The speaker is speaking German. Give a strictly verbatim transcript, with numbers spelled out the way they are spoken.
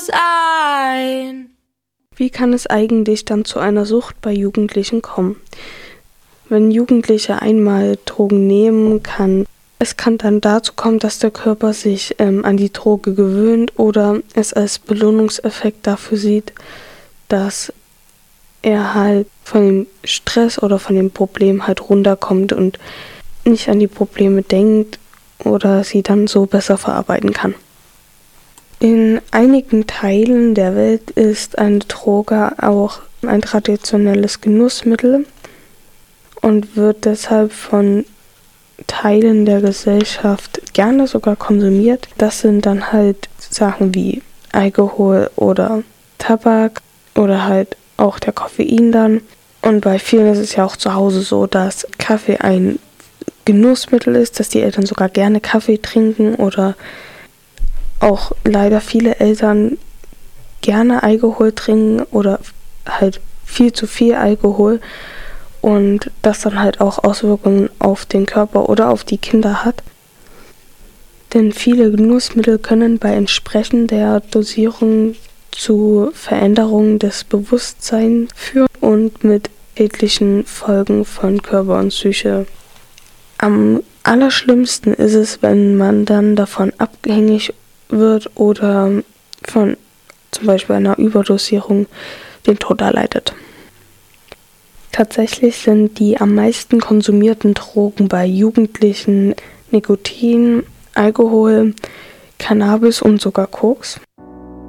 muss ein. Wie kann es eigentlich dann zu einer Sucht bei Jugendlichen kommen? Wenn Jugendliche einmal Drogen nehmen, kann es kann dann dazu kommen, dass der Körper sich ähm, an die Droge gewöhnt oder es als Belohnungseffekt dafür sieht, dass er halt von dem Stress oder von dem Problem halt runterkommt und nicht an die Probleme denkt oder sie dann so besser verarbeiten kann. In einigen Teilen der Welt ist eine Droge auch ein traditionelles Genussmittel und wird deshalb von Teilen der Gesellschaft gerne sogar konsumiert. Das sind dann halt Sachen wie Alkohol oder Tabak oder halt auch der Koffein dann. Und bei vielen ist es ja auch zu Hause so, dass Kaffee ein Genussmittel ist, dass die Eltern sogar gerne Kaffee trinken oder auch leider viele Eltern gerne Alkohol trinken oder halt viel zu viel Alkohol und das dann halt auch Auswirkungen auf den Körper oder auf die Kinder hat. Denn viele Genussmittel können bei entsprechender Dosierung zu Veränderungen des Bewusstseins führen und mit schädlichen Folgen von Körper und Psyche. Am allerschlimmsten ist es, wenn man dann davon abhängig wird oder von zum Beispiel einer Überdosierung den Tod erleidet. Tatsächlich sind die am meisten konsumierten Drogen bei Jugendlichen Nikotin, Alkohol, Cannabis und sogar Koks.